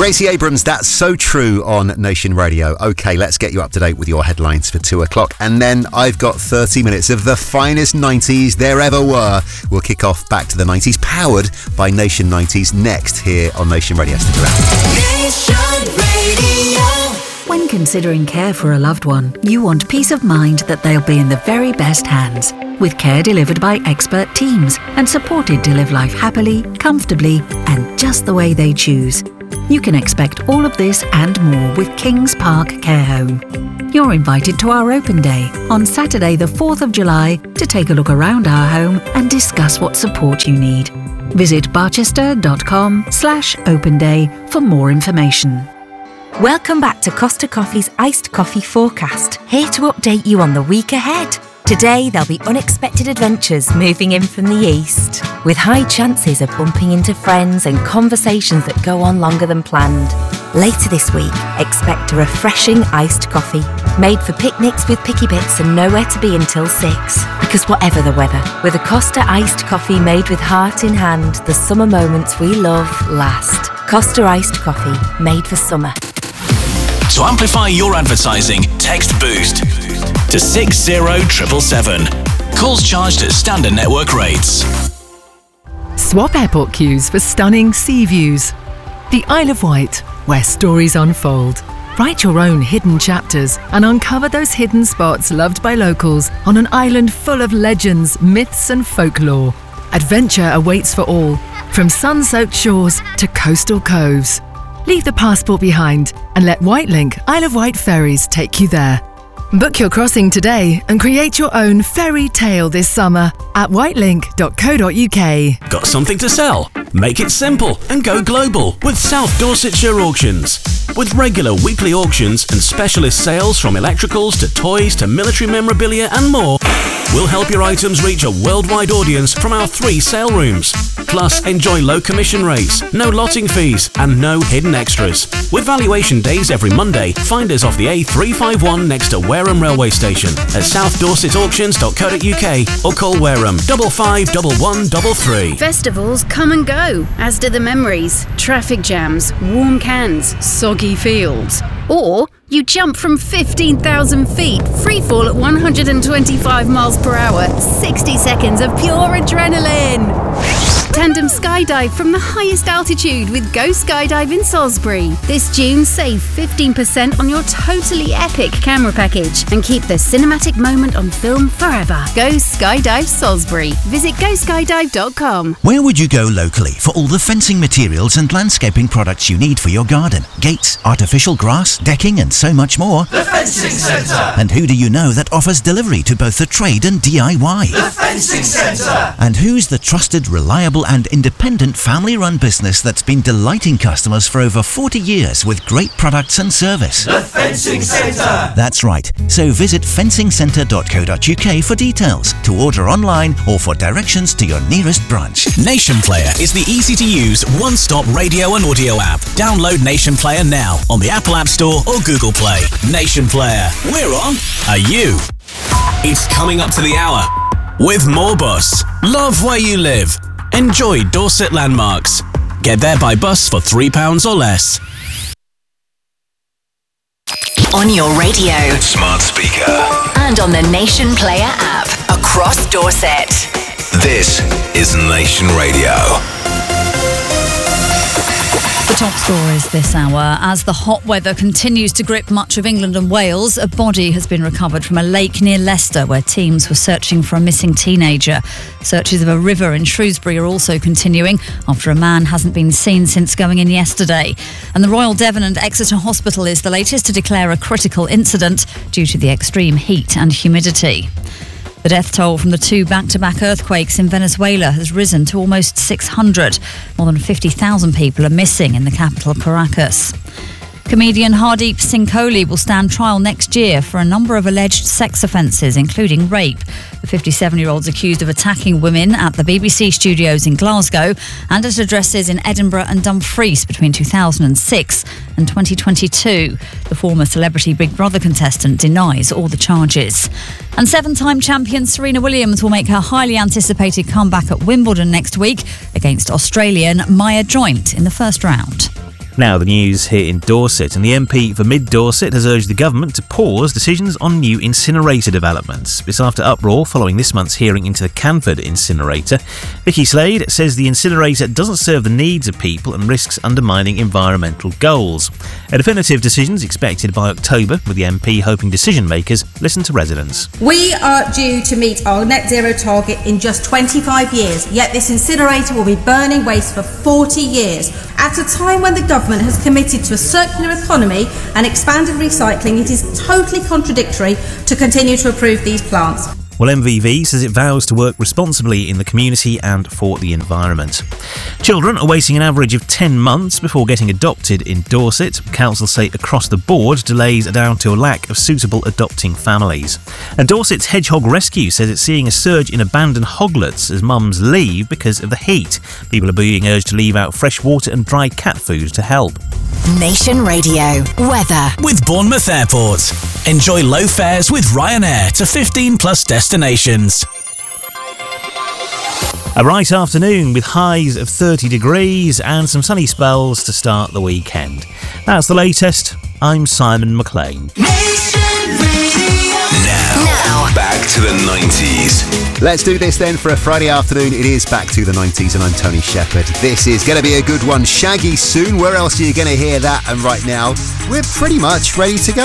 Gracie Abrams, That's So True on Nation Radio. OK, let's get you up to date with your headlines for 2 o'clock. And then I've got 30 minutes of the finest 90s there ever were. We'll kick off Back to the 90s, powered by Nation 90s, next here on Nation Radio. Stick around. Nation Radio. When considering care for a loved one, you want peace of mind that they'll be in the very best hands. With care delivered by expert teams and supported to live life happily, comfortably, and just the way they choose. You can expect all of this and more with Kings Park Care Home. You're invited to our open day on Saturday the 4th of July to take a look around our home and discuss what support you need. Visit barchester.com/open day for more information. Welcome back to Costa Coffee's Iced Coffee Forecast, here to update you on the week ahead. Today, there'll be unexpected adventures moving in from the east, with high chances of bumping into friends and conversations that go on longer than planned. Later this week, expect a refreshing iced coffee, made for picnics with picky bits and nowhere to be until 6. Because whatever the weather, with a Costa iced coffee made with heart in hand, the summer moments we love last. Costa iced coffee, made for summer. To amplify your advertising, text BOOST to 60777. Calls charged at standard network rates. Swap airport queues for stunning sea views. The Isle of Wight, where stories unfold. Write your own hidden chapters and uncover those hidden spots loved by locals on an island full of legends, myths and folklore. Adventure awaits for all, from sun-soaked shores to coastal coves. Leave the passport behind and let Whitelink Isle of Wight ferries take you there. Book your crossing today and create your own fairy tale this summer at whitelink.co.uk. Got something to sell? Make it simple and go global with South Dorsetshire Auctions. With regular weekly auctions and specialist sales from electricals to toys to military memorabilia and more, we'll help your items reach a worldwide audience from our 3 sale rooms. Plus, enjoy low commission rates, no lotting fees, and no hidden extras. With valuation days every Monday, find us off the A351 next to Wareham Railway Station at southdorsetauctions.co.uk or call Wareham 551133. Festivals come and go, as do the memories, traffic jams, warm cans, soggy fields. Or you jump from 15,000 feet, free fall at 125 miles per hour, 60 seconds of pure adrenaline. Tandem skydive from the highest altitude with Go Skydive in Salisbury. This June, save 15% on your totally epic camera package and keep the cinematic moment on film forever. Go Skydive Salisbury. Visit GoSkydive.com. Where would you go locally for all the fencing materials and landscaping products you need for your garden? Gates, artificial grass, decking and so much more. The Fencing Centre. And who do you know that offers delivery to both the trade and DIY? The Fencing Centre. And who's the trusted, reliable and independent family-run business that's been delighting customers for over 40 years with great products and service? The Fencing Centre. That's right. So visit fencingcentre.co.uk for details, to order online or for directions to your nearest branch. Nation Player is the easy-to-use one-stop radio and audio app. Download Nation Player now on the Apple App Store or Google Play. Nation Player. We're on. Are you? It's coming up to the hour with more bus. Love where you live. Enjoy Dorset landmarks. Get there by bus for £3 or less. On your radio, smart speaker, and on the Nation Player app across Dorset. This is Nation Radio. The top stories this hour. As the hot weather continues to grip much of England and Wales, a body has been recovered from a lake near Leicester where teams were searching for a missing teenager. Searches of a river in Shrewsbury are also continuing after a man hasn't been seen since going in yesterday. And the Royal Devon and Exeter Hospital is the latest to declare a critical incident due to the extreme heat and humidity. The death toll from the 2 back-to-back earthquakes in Venezuela has risen to almost 600. More than 50,000 people are missing in the capital, Caracas. Comedian Hardeep Singh Kohli will stand trial next year for a number of alleged sex offences, including rape. The 57-year-old's accused of attacking women at the BBC studios in Glasgow and at addresses in Edinburgh and Dumfries between 2006 and 2022. The former Celebrity Big Brother contestant denies all the charges. And 7-time champion Serena Williams will make her highly anticipated comeback at Wimbledon next week against Australian Maya Joint in the first round. Now the news here in Dorset, and the MP for Mid Dorset has urged the government to pause decisions on new incinerator developments. It's after uproar following this month's hearing into the Canford incinerator. Vicky Slade says the incinerator doesn't serve the needs of people and risks undermining environmental goals. A definitive decision is expected by October, with the MP hoping decision makers listen to residents. We are due to meet our net zero target in just 25 years, yet this incinerator will be burning waste for 40 years. At a time when the government has committed to a circular economy and expanded recycling, it is totally contradictory to continue to approve these plants. Well, MVV says it vows to work responsibly in the community and for the environment. Children are waiting an average of 10 months before getting adopted in Dorset. Councils say across the board delays are down to a lack of suitable adopting families. And Dorset's Hedgehog Rescue says it's seeing a surge in abandoned hoglets as mums leave because of the heat. People are being urged to leave out fresh water and dry cat food to help. Nation Radio weather with Bournemouth Airport. Enjoy low fares with Ryanair to 15 plus destinations. A bright afternoon with highs of 30 degrees and some sunny spells to start the weekend. That's the latest. I'm Simon McLean. Now, back to the 90s. Let's do this then for a Friday afternoon. It is back to the 90s and I'm Tony Shepherd. This is going to be a good one. Shaggy soon. Where else are you going to hear that? And right now, we're pretty much ready to go.